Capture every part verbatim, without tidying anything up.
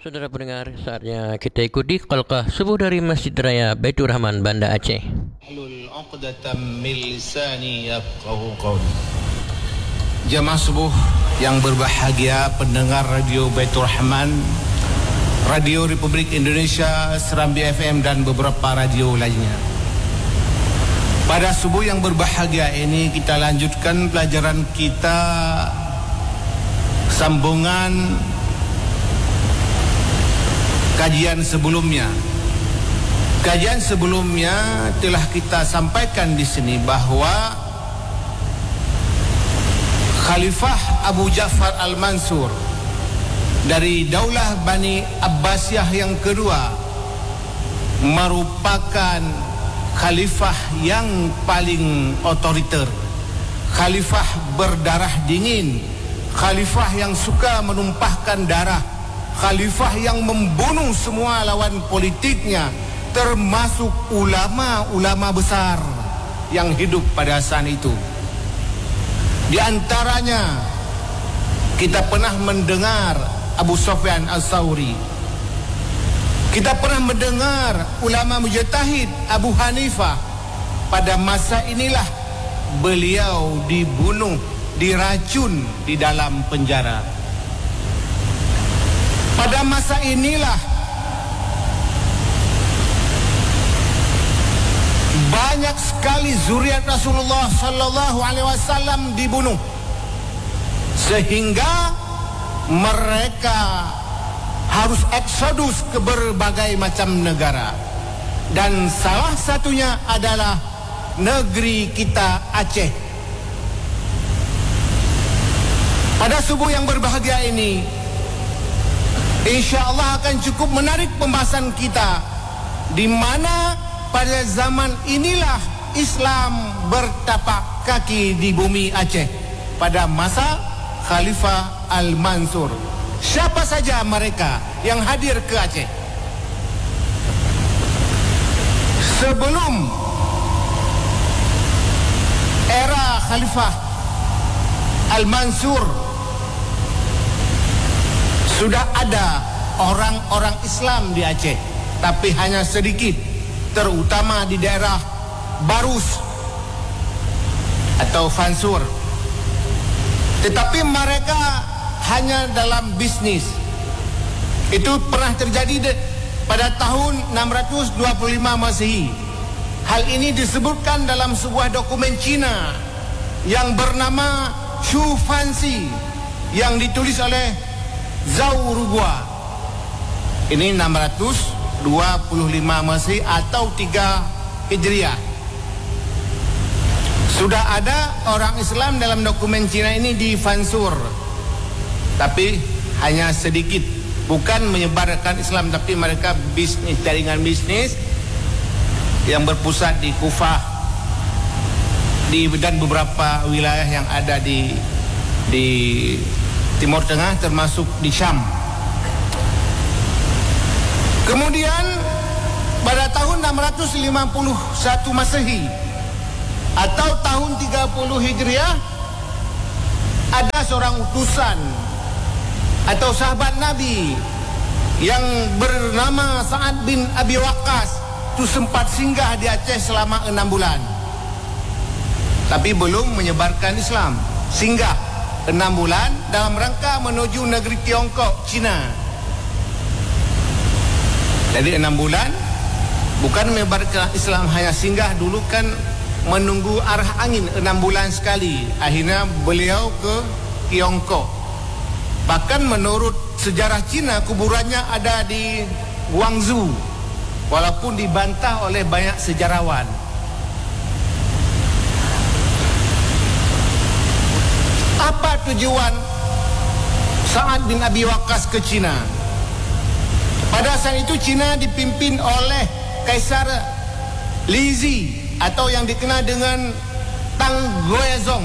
Saudara pendengar, saatnya kita ikuti qalqah subuh dari Masjid Raya Baitur Rahman, Banda Aceh. Hlul 'uqdatam min lisani yafqahu qawli. Jamaah subuh yang berbahagia, pendengar Radio Baitur Rahman, Radio Republik Indonesia, Serambi F M dan beberapa radio lainnya. Pada subuh yang berbahagia ini kita lanjutkan pelajaran kita sambungan kajian sebelumnya. Kajian sebelumnya telah kita sampaikan di sini bahwa Khalifah Abu Ja'far Al-Mansur dari Daulah Bani Abbasiyah yang kedua merupakan khalifah yang paling otoriter, khalifah berdarah dingin, khalifah yang suka menumpahkan darah, khalifah yang membunuh semua lawan politiknya, termasuk ulama-ulama besar yang hidup pada saat itu. Di antaranya kita pernah mendengar Abu Sufyan Al-Thawri, kita pernah mendengar ulama mujtahid Abu Hanifah. Pada masa inilah beliau dibunuh, diracun di dalam penjara. Pada masa inilah banyak sekali zuriat Rasulullah sallallahu alaihi wasallam dibunuh, sehingga mereka harus eksodus ke berbagai macam negara, dan salah satunya adalah negeri kita Aceh. Pada subuh yang berbahagia ini, insya-Allah akan cukup menarik pembahasan kita, di mana pada zaman inilah Islam bertapak kaki di bumi Aceh pada masa Khalifah Al-Mansur. Siapa saja mereka yang hadir ke Aceh? Sebelum era Khalifah Al-Mansur sudah ada orang-orang Islam di Aceh, tapi hanya sedikit, terutama di daerah Barus atau Fansur. Tetapi mereka hanya dalam bisnis. Itu pernah terjadi de, pada tahun enam ratus dua puluh lima Masehi. Hal ini disebutkan dalam sebuah dokumen Cina yang bernama Shu Fanxi yang ditulis oleh Zhao Rugua. Ini enam ratus dua puluh lima Masehi atau tiga Hijriah. Sudah ada orang Islam dalam dokumen Cina ini di Fansur, tapi hanya sedikit, bukan menyebarkan Islam, tapi mereka bisnis, jaringan bisnis yang berpusat di Kufah di dan beberapa wilayah yang ada di di Timur Tengah, termasuk di Syam. Kemudian pada tahun enam ratus lima puluh satu Masehi atau tahun tiga puluh Hijriah, ada seorang utusan atau sahabat Nabi yang bernama Sa'ad bin Abi Waqqas itu sempat singgah di Aceh selama enam bulan, tapi belum menyebarkan Islam. Singgah enam bulan dalam rangka menuju negeri Tiongkok, Cina. Jadi enam bulan bukan menyebarkan Islam, hanya singgah dulu, kan menunggu arah angin enam bulan sekali. Akhirnya beliau ke Tiongkok. Bahkan menurut sejarah Cina, kuburannya ada di Guangzhou, walaupun dibantah oleh banyak sejarawan. Apa tujuan Sa'ad bin Abi Waqqas ke Cina? Pada saat itu Cina dipimpin oleh Kaisar Lizi atau yang dikenal dengan Tang Guozong,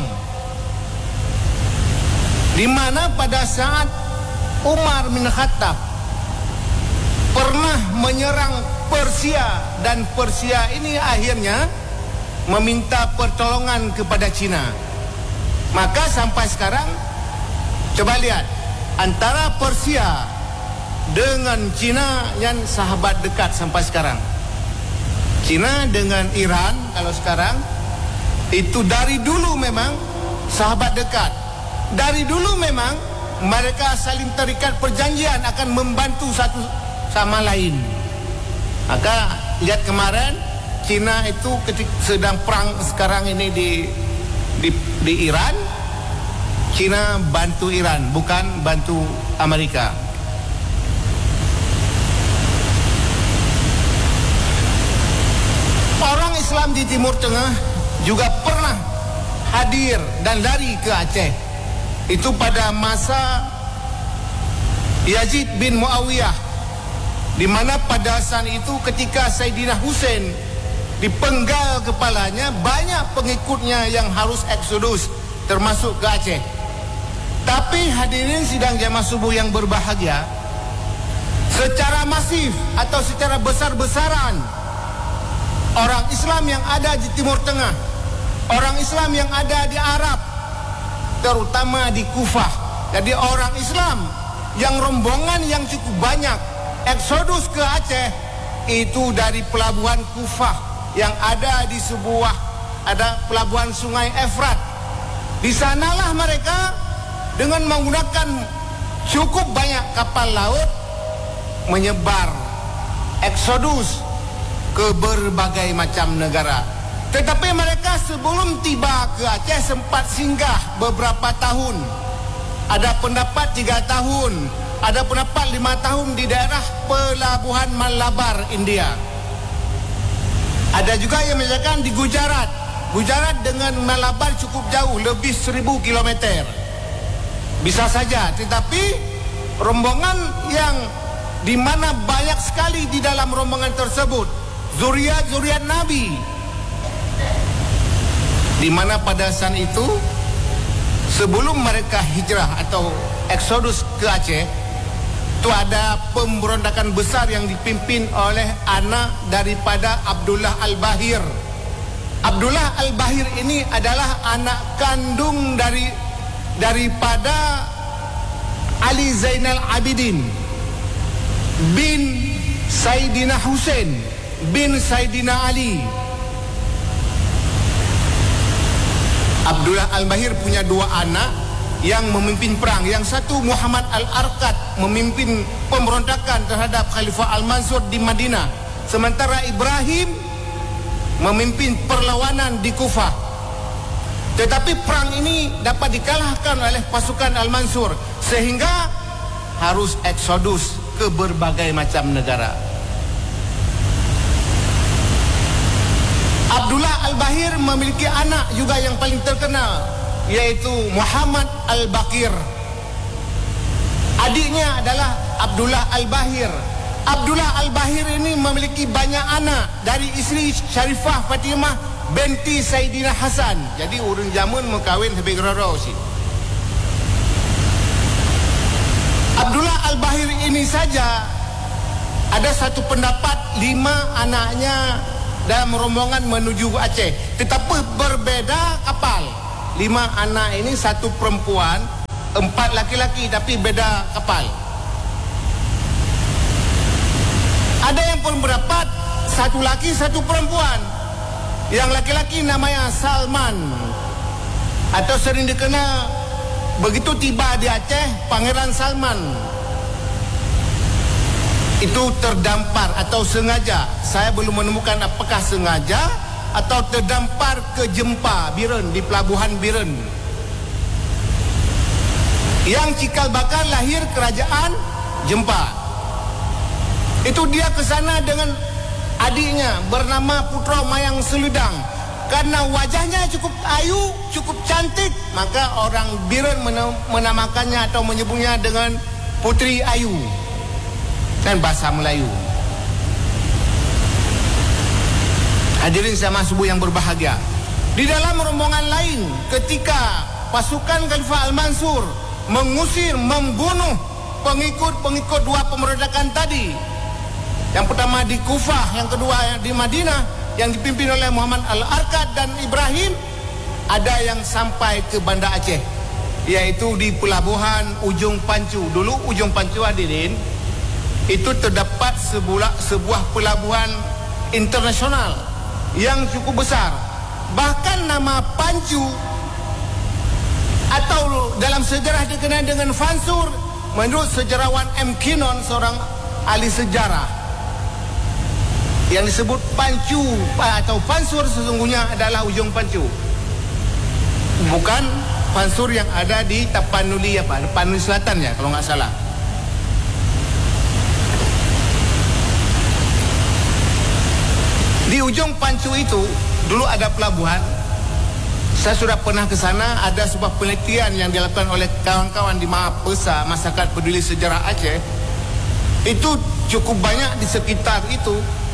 di mana pada saat Umar bin Khattab pernah menyerang Persia, dan Persia ini akhirnya meminta pertolongan kepada Cina. Maka sampai sekarang, coba lihat, antara Persia dengan Cina yang sahabat dekat sampai sekarang. Cina dengan Iran kalau sekarang itu dari dulu memang sahabat dekat. Dari dulu memang mereka saling terikat perjanjian akan membantu satu sama lain. Maka lihat kemarin Cina itu ketika sedang perang sekarang ini di di, di Iran, Cina bantu Iran, bukan bantu Amerika. Orang Islam di Timur Tengah juga pernah hadir dan lari ke Aceh. Itu pada masa Yazid bin Muawiyah, di mana pada saat itu ketika Saidina Hussein dipenggal kepalanya, banyak pengikutnya yang harus eksodus termasuk ke Aceh. Tapi hadirin sidang jamaah subuh yang berbahagia, secara masif atau secara besar-besaran orang Islam yang ada di Timur Tengah, orang Islam yang ada di Arab, terutama di Kufah. Jadi orang Islam yang rombongan yang cukup banyak eksodus ke Aceh itu dari pelabuhan Kufah yang ada di sebuah ada pelabuhan Sungai Efrat. Di sanalah mereka dengan menggunakan cukup banyak kapal laut menyebar eksodus ke berbagai macam negara. Tetapi mereka sebelum tiba ke Aceh sempat singgah beberapa tahun. Ada pendapat tiga tahun, ada pendapat lima tahun di daerah pelabuhan Malabar, India. Ada juga yang menyatakan di Gujarat. Gujarat dengan Malabar cukup jauh, lebih seribu kilometer. Bisa saja, tetapi rombongan yang di mana banyak sekali di dalam rombongan tersebut zuriat-zuriat Nabi, di mana pada saat itu sebelum mereka hijrah atau eksodus ke Aceh, itu ada pemberontakan besar yang dipimpin oleh anak daripada Abdullah Al-Bahir. Abdullah Al-Bahir ini adalah anak kandung dari daripada Ali Zainal Abidin bin Saidina Hussein bin Saidina Ali. Abdullah Al-Bahir punya dua anak yang memimpin perang. Yang satu Muhammad Al-Arkad memimpin pemberontakan terhadap Khalifah Al-Mansur di Madinah, sementara Ibrahim memimpin perlawanan di Kufah. Tetapi perang ini dapat dikalahkan oleh pasukan Al-Mansur sehingga harus eksodus ke berbagai macam negara. Abdullah Al-Bahir memiliki anak juga yang paling terkenal, yaitu Muhammad Al-Baqir. Adiknya adalah Abdullah Al-Bahir. Abdullah Al-Bahir ini memiliki banyak anak dari isteri Syarifah Fatimah binti Saidina Hasan. Jadi urang jamun mengkawin sampai gerorau sih. Abdullah Al-Bahir ini saja ada satu pendapat lima anaknya dalam rombongan menuju Aceh, tetapi berbeda kapal. Lima anak ini, satu perempuan, empat laki-laki, tapi beda kapal. Ada yang pun berpendapat satu laki satu perempuan. Yang laki-laki namanya Salman, atau sering dikenal begitu tiba di Aceh Pangeran Salman. Itu terdampar atau sengaja. Saya belum menemukan apakah sengaja atau terdampar ke Jempa Biren, di pelabuhan Biren. Yang cikal bakal lahir kerajaan Jempa. Itu dia ke sana dengan adiknya bernama Putra Mayang Seludang. Karena wajahnya cukup ayu, cukup cantik, maka orang Biren menamakannya atau menyebutnya dengan Putri Ayu dan bahasa Melayu. Hadirin sama subuh yang berbahagia, di dalam rombongan lain ketika pasukan Khalifah Al-Mansur mengusir, membunuh pengikut-pengikut dua pemberontakan tadi, yang pertama di Kufah, yang kedua di Madinah, yang dipimpin oleh Muhammad Al-Arkad dan Ibrahim, ada yang sampai ke Banda Aceh, yaitu di pelabuhan Ujung Pancu. Dulu Ujung Pancu hadirin itu terdapat sebuah, sebuah pelabuhan internasional yang cukup besar. Bahkan nama Pancu atau dalam sejarah dikenal dengan Fansur, menurut sejarawan M. Kinnon, seorang ahli sejarah, yang disebut Pancu atau Fansur sesungguhnya adalah ujung Pancu, bukan Fansur yang ada di Tapanuli apa, Tapanuli Selatan ya kalau nggak salah. Di ujung Pancu itu dulu ada pelabuhan. Saya sudah pernah ke sana. Ada sebuah penelitian yang dilakukan oleh kawan-kawan di Mahapesa, Masyarakat Peduli Sejarah Aceh. Itu cukup banyak di sekitar itu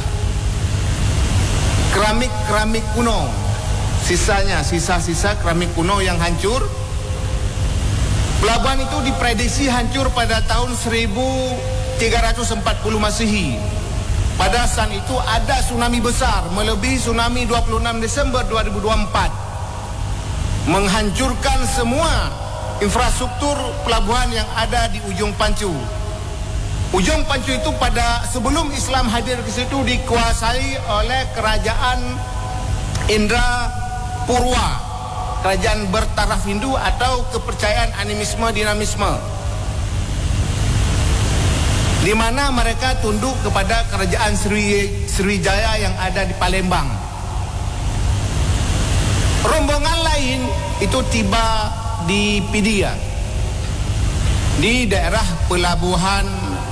keramik-keramik kuno. Sisanya, sisa-sisa keramik kuno yang hancur. Pelabuhan itu diprediksi hancur pada tahun seribu tiga ratus empat puluh Masehi. Pada saat itu ada tsunami besar melebihi tsunami dua puluh enam Desember dua ribu dua puluh empat, menghancurkan semua infrastruktur pelabuhan yang ada di ujung Pancu. Ujung Pancu itu pada sebelum Islam hadir ke situ dikuasai oleh kerajaan Indrapurwa, kerajaan bertaraf Hindu atau kepercayaan animisme dinamisme, di mana mereka tunduk kepada kerajaan Sri, Sriwijaya yang ada di Palembang. Rombongan lain itu tiba di Pidia, di daerah pelabuhan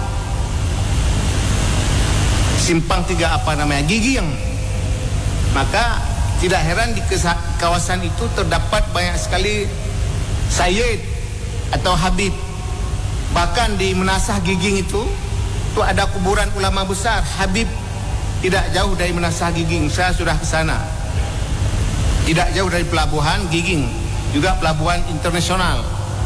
Simpang Tiga apa namanya, Gigiang. Maka tidak heran di kawasan itu terdapat banyak sekali Sayyid atau Habib. Bahkan di Menasah Giging itu itu ada kuburan ulama besar Habib, tidak jauh dari Menasah Giging. Saya sudah ke sana. Tidak jauh dari pelabuhan Giging, juga pelabuhan internasional.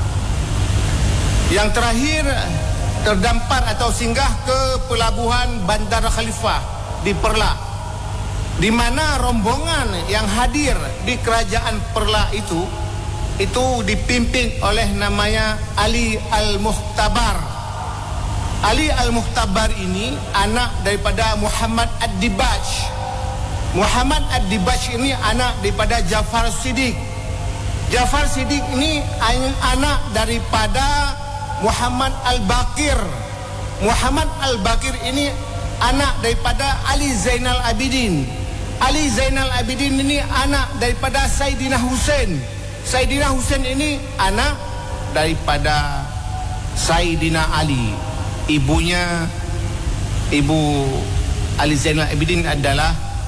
Yang terakhir terdampar atau singgah ke pelabuhan Bandar Khalifah di Perla, di mana rombongan yang hadir di kerajaan Perla itu itu dipimpin oleh namanya Ali Al-Muhtabar. Ali Al-Muhtabar ini anak daripada Muhammad Ad-Dibaj. Muhammad Ad-Dibaj ini anak daripada Jafar Siddiq. Jafar Siddiq ini anak daripada Muhammad Al-Baqir. Muhammad Al-Baqir ini anak daripada Ali Zainal Abidin. Ali Zainal Abidin ini anak daripada Saidina Hussein. Saidina Hussein ini anak daripada Saidina Ali. Ibunya, ibu Ali Zainal Abidin adalah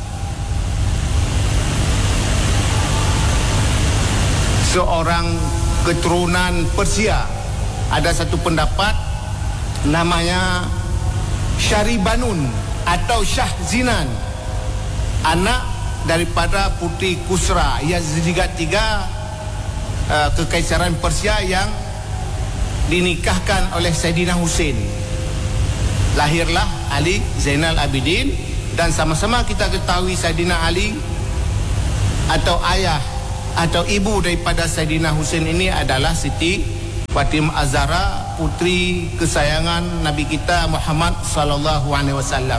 seorang keturunan Persia. Ada satu pendapat namanya Syaribanun atau Shah Zinan, anak daripada Putri Kusra, Yazid tiga Uh, kekaisaran Persia yang dinikahkan oleh Saidina Hussein. Lahirlah Ali Zainal Abidin, dan sama-sama kita ketahui Saidina Ali atau ayah atau ibu daripada Saidina Hussein ini adalah Siti Fatimah Az-Zahra, putri kesayangan Nabi kita Muhammad sallallahu alaihi wasallam.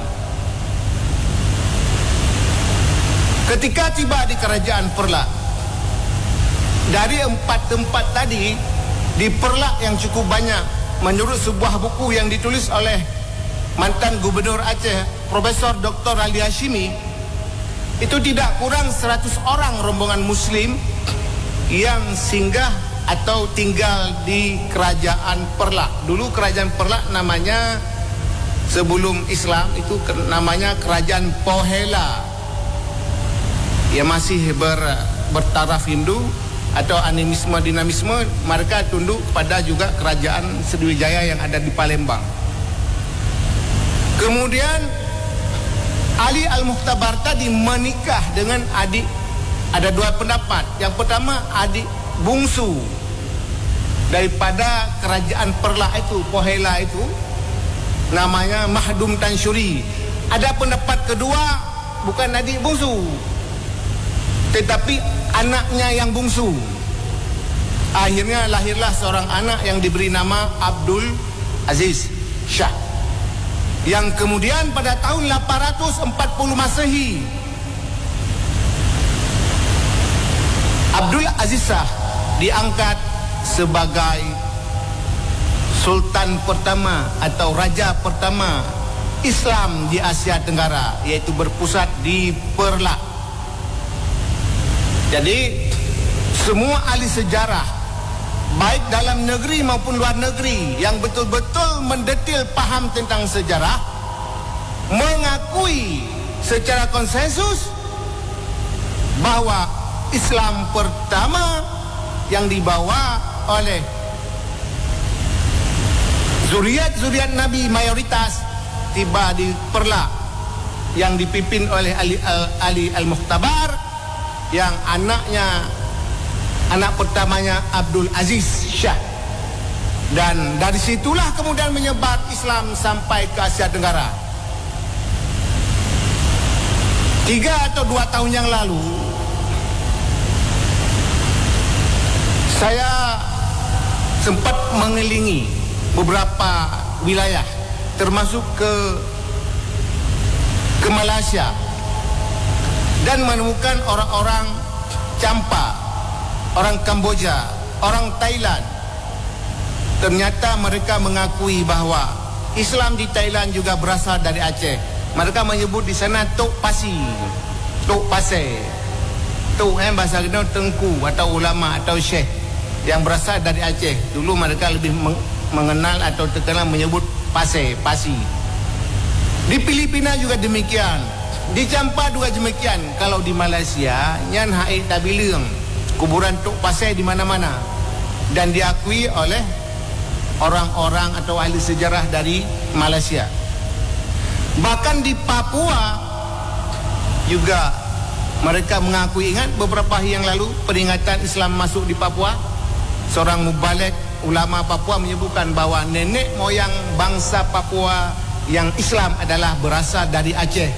Ketika tiba di kerajaan Perla, dari empat tempat tadi, di Perla yang cukup banyak, menurut sebuah buku yang ditulis oleh mantan Gubernur Aceh Profesor Doktor Ali Hashimi, itu tidak kurang seratus orang rombongan Muslim yang singgah atau tinggal di kerajaan Perla. Dulu kerajaan Perla namanya, sebelum Islam itu namanya Kerajaan Pohela, yang masih ber, bertaraf Hindu atau animisme dinamisme. Mereka tunduk pada juga kerajaan Sriwijaya yang ada di Palembang. Kemudian Ali Al-Muhtabar tadi menikah dengan adik. Ada dua pendapat. Yang pertama, adik bungsu daripada kerajaan Perla itu, Pohela itu, namanya Mahdum Tansyuri. Ada pendapat kedua, bukan adik bungsu, tetapi anaknya yang bungsu. Akhirnya lahirlah seorang anak yang diberi nama Abdul Aziz Shah. yang kemudian pada tahun lapan ratus empat puluh Masehi Abdul Aziz Shah diangkat sebagai Sultan pertama atau Raja pertama Islam di Asia Tenggara, iaitu berpusat di Perla. Jadi semua ahli sejarah baik dalam negeri maupun luar negeri yang betul-betul mendetil faham tentang sejarah mengakui secara konsensus bahawa Islam pertama yang dibawa oleh zuriat-zuriat Nabi mayoritas tiba di Perla yang dipimpin oleh Ali, Ali Al-Mukhtabar, yang anaknya anak pertamanya Abdul Aziz Shah, dan dari situlah kemudian menyebar Islam sampai ke Asia Tenggara. Tiga atau dua tahun yang lalu saya sempat mengelilingi beberapa wilayah termasuk ke ke Malaysia dan menemukan orang-orang Champa, orang Kamboja, orang Thailand. Ternyata mereka mengakui bahawa Islam di Thailand juga berasal dari Aceh. Mereka menyebut di sana Tok Pasi, Tok Pasir. Tok eh bahasa kita tengku atau ulama atau syekh yang berasal dari Aceh. Dulu mereka lebih mengenal atau terkenal menyebut Pasir, Pasi. Di Filipina juga demikian. Di Champa juga demikian. Kalau di Malaysia, nyan haid tabileung, kuburan Tok Pasir di mana-mana, dan diakui oleh orang-orang atau ahli sejarah dari Malaysia. Bahkan di Papua juga mereka mengakui. Ingat beberapa hari yang lalu peringatan Islam masuk di Papua, seorang mubaligh ulama Papua menyebutkan bahawa nenek moyang bangsa Papua yang Islam adalah berasal dari Aceh.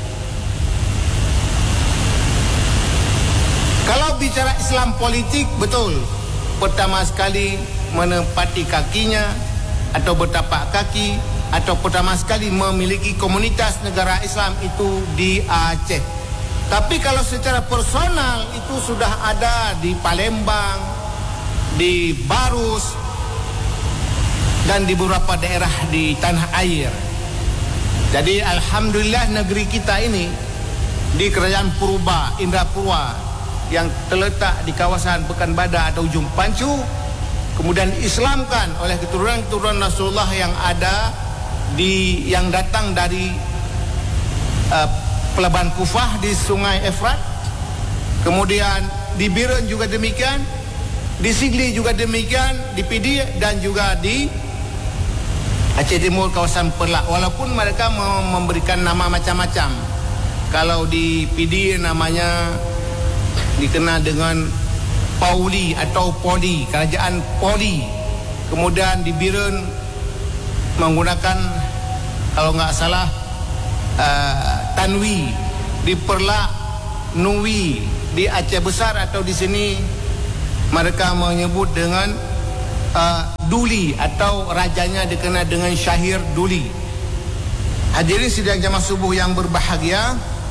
Kalau bicara Islam politik, betul, pertama sekali menempati kakinya atau bertapak kaki atau pertama sekali memiliki komunitas negara Islam itu di Aceh. Tapi kalau secara personal itu sudah ada di Palembang, di Barus, dan di beberapa daerah di tanah air. Jadi alhamdulillah negeri kita ini di Kerajaan Purba, Indrapura, yang terletak di kawasan Pekanbadak atau Ujung Pancu, kemudian diislamkan oleh keturunan-keturunan Rasulullah yang ada di yang datang dari uh, Pelabuhan Kufah di Sungai Efrat. Kemudian di Biren juga demikian, di Sigli juga demikian, di Pidi dan juga di Aceh Timur kawasan Perlak. Walaupun mereka memberikan nama macam-macam. Kalau di Pidi namanya dikenal dengan Pauli atau Poli, Kerajaan Poli. Kemudian di Biren menggunakan, kalau nggak salah, uh, Tanwi. Di Perlak Nui. Di Aceh Besar atau di sini mereka menyebut dengan uh, Duli, atau rajanya dikenal dengan Syahir Duli. Hadirin sidang jamaah subuh yang berbahagia,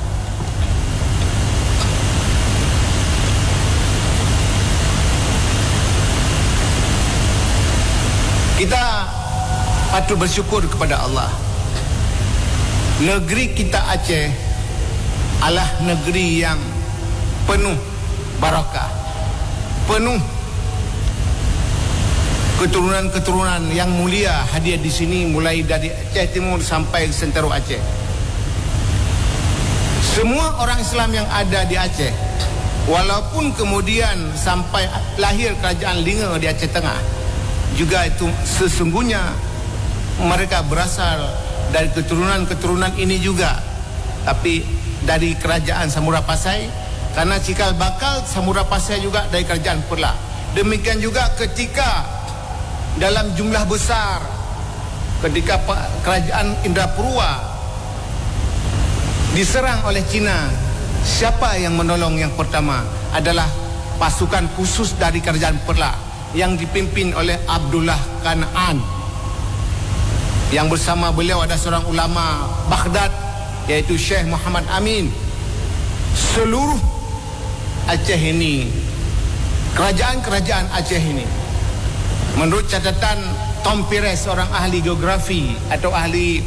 kita patut bersyukur kepada Allah. Negeri kita Aceh adalah negeri yang penuh barakah, penuh keturunan-keturunan yang mulia hadir di sini, mulai dari Aceh Timur sampai Sentaro Aceh. Semua orang Islam yang ada di Aceh, walaupun kemudian sampai lahir kerajaan Linga di Aceh Tengah, juga itu sesungguhnya mereka berasal dari keturunan-keturunan ini juga, tapi dari kerajaan Samura Pasai, karena cikal bakal Samura Pasai juga dari kerajaan Perla. Demikian juga ketika dalam jumlah besar, ketika kerajaan Indrapura diserang oleh Cina, siapa yang menolong yang pertama? Adalah pasukan khusus dari kerajaan Perla yang dipimpin oleh Abdullah Kanaan, Yang bersama beliau ada seorang ulama Baghdad, iaitu Syekh Muhammad Amin. Seluruh Aceh ini, kerajaan-kerajaan Aceh ini, menurut catatan Tom Pires, seorang ahli geografi atau ahli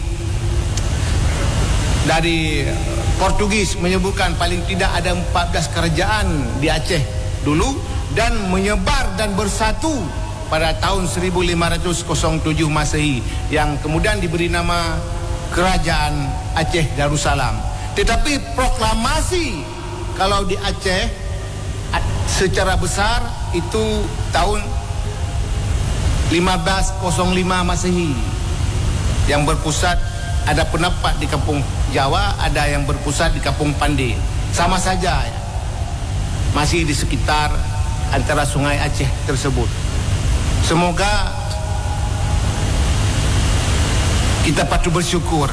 dari Portugis, menyebutkan paling tidak ada empat belas kerajaan di Aceh dulu, dan menyebar dan bersatu pada tahun seribu lima ratus tujuh Masehi, yang kemudian diberi nama Kerajaan Aceh Darussalam. Tetapi proklamasi kalau di Aceh secara besar itu tahun lima belas kosong lima Masehi, yang berpusat, ada pendapat di Kampung Jawa, ada yang berpusat di Kampung Pandi. Sama saja ya, masih di sekitar antara Sungai Aceh tersebut. Semoga kita patut bersyukur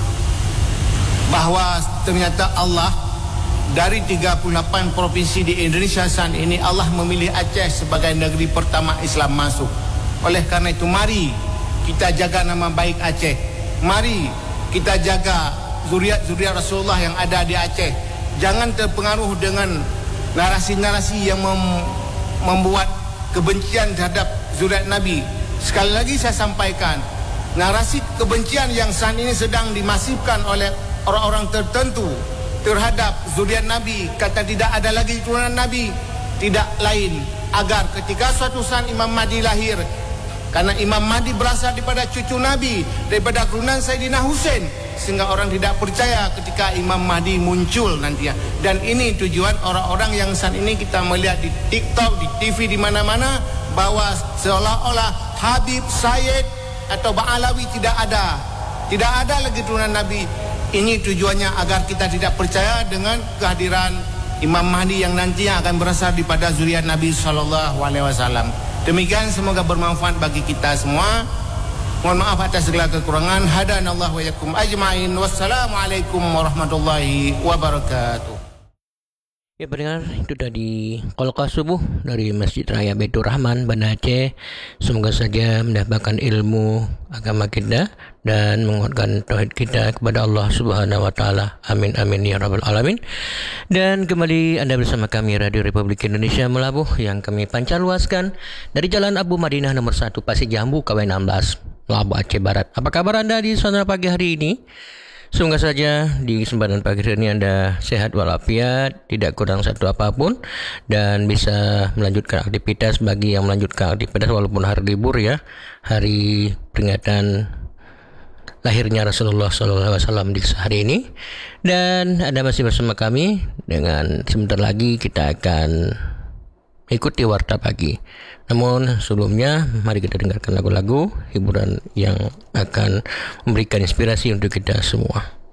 bahawa ternyata Allah, dari tiga puluh lapan provinsi di Indonesia saat ini, Allah memilih Aceh sebagai negeri pertama Islam masuk. Oleh karena itu, mari kita jaga nama baik Aceh. Mari kita jaga zuriat-zuriat Rasulullah yang ada di Aceh. Jangan terpengaruh dengan narasi-narasi yang mem- membuat kebencian terhadap zuriat Nabi. Sekali lagi saya sampaikan, narasi kebencian yang saat ini sedang dimasifkan oleh orang-orang tertentu terhadap zuriat Nabi, kata tidak ada lagi turunan Nabi, tidak lain agar ketika suatu saat Imam Mahdi lahir, karena Imam Mahdi berasal daripada cucu Nabi, daripada keturunan Sayyidina Husain, sehingga orang tidak percaya ketika Imam Mahdi muncul nanti. Dan ini tujuan orang-orang yang saat ini kita melihat di TikTok, di T V, di mana-mana, bahwa seolah-olah Habib, Sayyid atau Ba'alawi tidak ada, tidak ada lagi turunan Nabi. Ini tujuannya agar kita tidak percaya dengan kehadiran Imam Mahdi yang nantinya akan berasal daripada zuriat Nabi sallallahu alaihi wasallam. Demikian, semoga bermanfaat bagi kita semua. Mohon maaf atas segala kekurangan. Hadanallahu wa iyyakum ajma'in. Wassalamualaikum warahmatullahi wabarakatuh. Ya pendengar, itu tadi qalqah subuh dari Masjid Raya Baitur Rahman, Banda Aceh. Semoga saja mendapatkan ilmu agama kita dan menguatkan tauhid kita kepada Allah Subhanahu wa taala. Amin amin ya rabbal alamin. Dan kembali Anda bersama kami Radio Republik Indonesia Melabuh, yang kami pancar luaskan dari Jalan Abu Madinah nomor satu Pasir Jambu K W enam belas Melabuh Aceh Barat. Apa kabar Anda di suasana pagi hari ini? Semoga saja di kesempatan pagi hari ini Anda sehat walafiat, tidak kurang satu apapun, dan bisa melanjutkan aktivitas bagi yang melanjutkan aktivitas walaupun hari libur ya, hari peringatan lahirnya Rasulullah shallallahu alaihi wasallam di hari ini. Dan Anda masih bersama kami, dengan sebentar lagi kita akan ikuti Warta Pagi. Namun sebelumnya, mari kita dengarkan lagu-lagu hiburan yang akan memberikan inspirasi untuk kita semua.